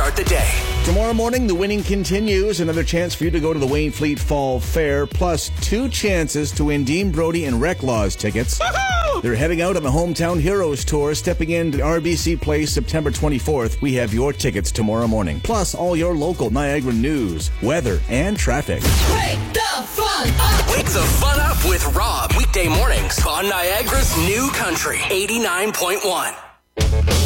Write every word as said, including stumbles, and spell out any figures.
start the day. Tomorrow morning, the winning continues. Another chance for you to go to the Wayne Fleet Fall Fair, plus two chances to win Dean Brody and Reclaws tickets. Woohoo! They're heading out on the Hometown Heroes Tour, stepping into R B C Place September twenty-fourth. We have your tickets tomorrow morning, plus all your local Niagara news, weather, and traffic. Wake the fun up! Wake the fun up with Rob. Weekday mornings on Niagara's new country, eighty-nine point one.